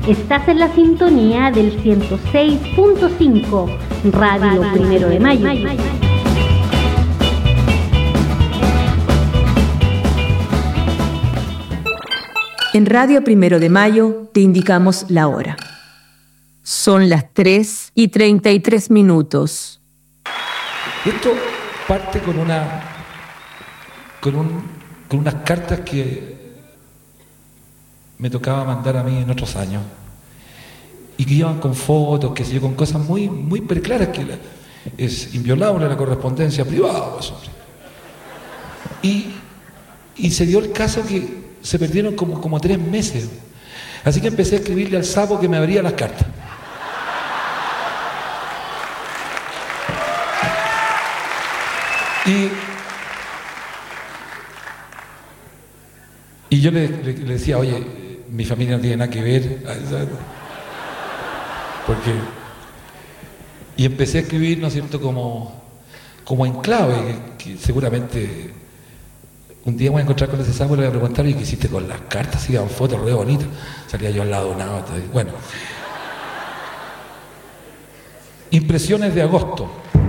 Estás en la sintonía del 106.5, Radio Primero de Mayo. En Radio Primero de Mayo te indicamos la hora. Son las 3:33. Esto parte con unas cartas que me tocaba mandar a mí en otros años y que iban con fotos, que sé yo, con cosas muy, muy preclaras, que es inviolable la correspondencia privada. Eso. Y se dio el caso que se perdieron como 3 meses. Así que empecé a escribirle al sapo que me abría las cartas. Y yo le decía, oye, mi familia no tiene nada que ver. Y empecé a escribir, ¿no es cierto?, como en clave, que seguramente un día me voy a encontrar con ese sapo y le voy a preguntar, ¿y qué hiciste con las cartas? Iban fotos re bonitas. Salía yo al lado de una nota. Bueno. Impresiones de agosto.